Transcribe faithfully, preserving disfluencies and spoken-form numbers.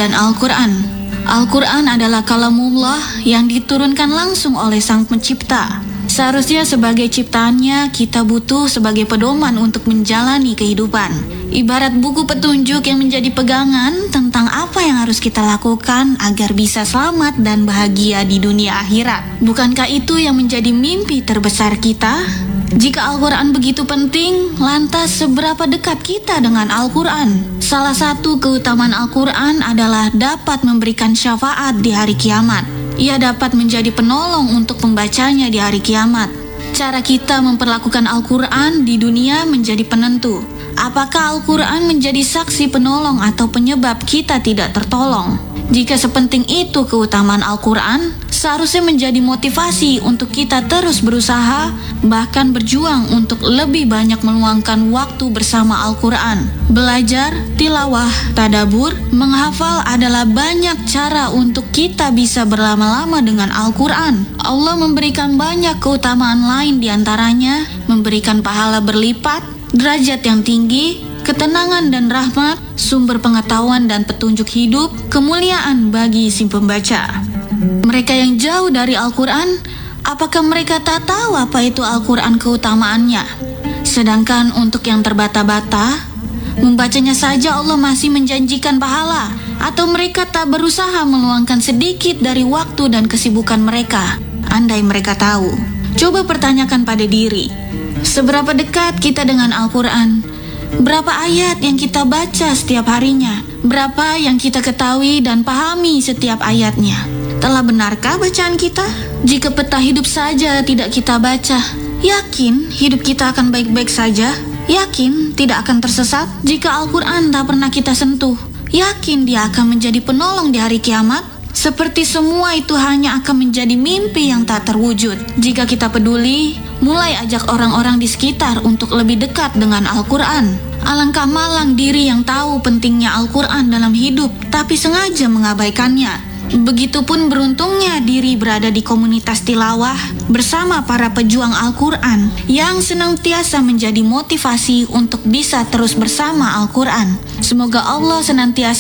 dan Al-Quran. Al-Quran adalah kalamullah yang diturunkan langsung oleh Sang Pencipta. Seharusnya sebagai ciptaannya kita butuh sebagai pedoman untuk menjalani kehidupan. Ibarat buku petunjuk yang menjadi pegangan tentang apa yang harus kita lakukan agar bisa selamat dan bahagia di dunia akhirat. Bukankah itu yang menjadi mimpi terbesar kita? Jika Al-Quran begitu penting, lantas seberapa dekat kita dengan Al-Quran? Salah satu keutamaan Al-Quran adalah dapat memberikan syafaat di hari kiamat. Ia dapat menjadi penolong untuk pembacanya di hari kiamat. Cara kita memperlakukan Al-Quran di dunia menjadi penentu. Apakah Al-Quran menjadi saksi penolong atau penyebab kita tidak tertolong? Jika sepenting itu keutamaan Al-Quran, seharusnya menjadi motivasi untuk kita terus berusaha, bahkan berjuang untuk lebih banyak meluangkan waktu bersama Al-Quran. Belajar, tilawah, tadabur, menghafal adalah banyak cara untuk kita bisa berlama-lama dengan Al-Quran. Allah memberikan banyak keutamaan lain diantaranya, memberikan pahala berlipat, derajat yang tinggi, ketenangan dan rahmat, sumber pengetahuan dan petunjuk hidup, kemuliaan bagi si pembaca. Mereka yang jauh dari Al-Quran, apakah mereka tak tahu apa itu Al-Quran keutamaannya? Sedangkan untuk yang terbata-bata, membacanya saja Allah masih menjanjikan pahala. Atau mereka tak berusaha meluangkan sedikit dari waktu dan kesibukan mereka, andai mereka tahu. Coba pertanyakan pada diri, seberapa dekat kita dengan Al-Quran? Berapa ayat yang kita baca setiap harinya? Berapa yang kita ketahui dan pahami setiap ayatnya? Telah benarkah bacaan kita? Jika peta hidup saja tidak kita baca, yakin hidup kita akan baik-baik saja? Yakin tidak akan tersesat? Jika Al-Quran tak pernah kita sentuh, yakin dia akan menjadi penolong di hari kiamat? Seperti semua itu hanya akan menjadi mimpi yang tak terwujud. Jika kita peduli, mulai ajak orang-orang di sekitar untuk lebih dekat dengan Al-Quran. Alangkah malang diri yang tahu pentingnya Al-Quran dalam hidup, tapi sengaja mengabaikannya. Begitupun beruntungnya diri berada di komunitas tilawah bersama para pejuang Al-Quran yang senantiasa menjadi motivasi untuk bisa terus bersama Al-Quran. Semoga Allah senantiasa